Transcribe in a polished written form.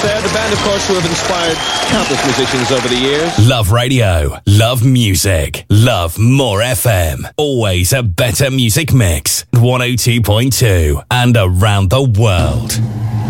there. The band, of course, who have inspired countless musicians over the years. Love radio, love music, love More FM. Always a better music mix. 102.2 and around the world.